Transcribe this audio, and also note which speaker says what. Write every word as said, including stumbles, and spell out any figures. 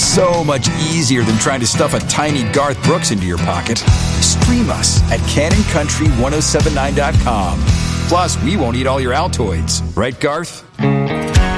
Speaker 1: So much easier than trying to stuff a tiny Garth Brooks into your pocket. Stream us at Cannon Country ten seventy-nine dot com. Plus, we won't eat all your Altoids. Right, Garth?